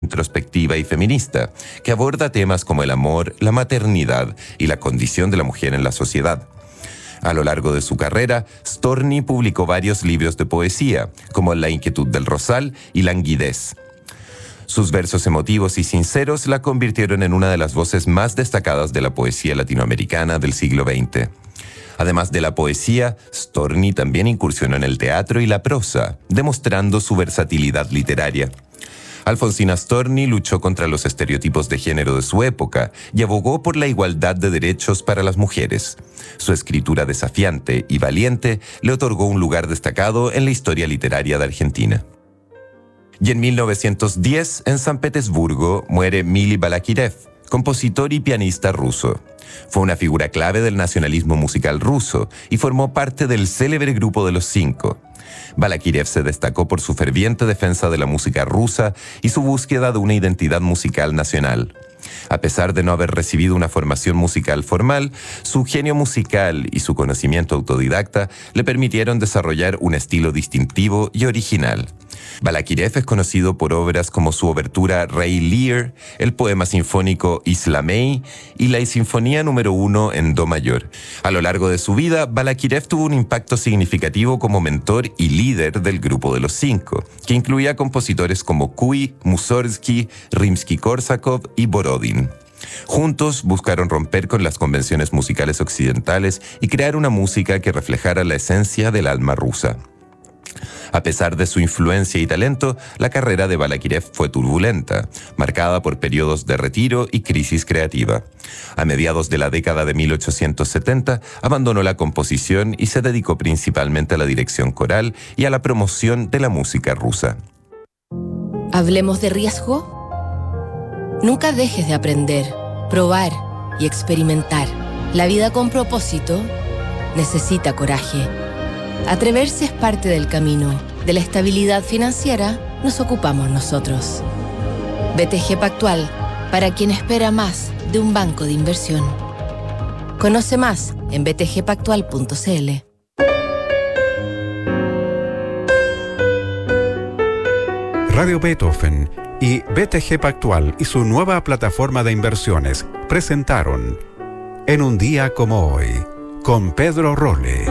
introspectiva y feminista, que aborda temas como el amor, la maternidad y la condición de la mujer en la sociedad. A lo largo de su carrera, Storni publicó varios libros de poesía, como La inquietud del rosal y Languidez. Sus versos emotivos y sinceros la convirtieron en una de las voces más destacadas de la poesía latinoamericana del siglo XX. Además de la poesía, Storni también incursionó en el teatro y la prosa, demostrando su versatilidad literaria. Alfonsina Storni luchó contra los estereotipos de género de su época y abogó por la igualdad de derechos para las mujeres. Su escritura desafiante y valiente le otorgó un lugar destacado en la historia literaria de Argentina. Y en 1910, en San Petersburgo, muere Mili Balakirev, compositor y pianista ruso. Fue una figura clave del nacionalismo musical ruso y formó parte del célebre Grupo de los Cinco. Balakirev se destacó por su ferviente defensa de la música rusa y su búsqueda de una identidad musical nacional. A pesar de no haber recibido una formación musical formal, su genio musical y su conocimiento autodidacta le permitieron desarrollar un estilo distintivo y original. Balakirev es conocido por obras como su obertura Rey Lear, el poema sinfónico Islamey y la Sinfonía número 1 en Do mayor. A lo largo de su vida, Balakirev tuvo un impacto significativo como mentor y líder del Grupo de los Cinco, que incluía compositores como Kuy, Mussorgsky, Rimsky-Korsakov y Borodin. Juntos buscaron romper con las convenciones musicales occidentales y crear una música que reflejara la esencia del alma rusa. A pesar de su influencia y talento, la carrera de Balakirev fue turbulenta, marcada por periodos de retiro y crisis creativa. A mediados de la década de 1870, abandonó la composición y se dedicó principalmente a la dirección coral y a la promoción de la música rusa. ¿Hablemos de riesgo? Nunca dejes de aprender, probar y experimentar. La vida con propósito necesita coraje. Atreverse es parte del camino. De la estabilidad financiera nos ocupamos nosotros. BTG Pactual, para quien espera más de un banco de inversión. Conoce más en btgpactual.cl. Radio Beethoven y BTG Pactual y su nueva plataforma de inversiones presentaron En un día como hoy, con Pedro Rolle.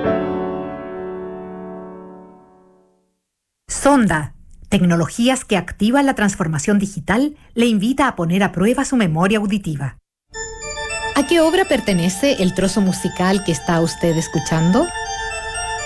Sonda, tecnologías que activan la transformación digital, le invita a poner a prueba su memoria auditiva. ¿A qué obra pertenece el trozo musical que está usted escuchando?